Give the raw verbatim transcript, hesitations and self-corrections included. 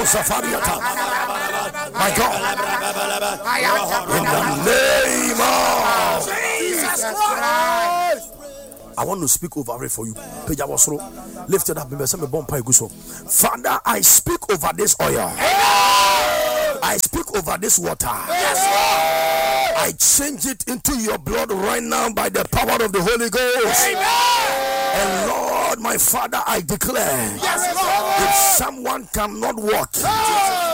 My God, in the name of Jesus Christ, I want to speak over it for you. Lift it up. Father, I speak over this oil. I speak over this water. I change it into your blood right now by the power of the Holy Ghost. And Lord, my Father, I declare, if someone cannot walk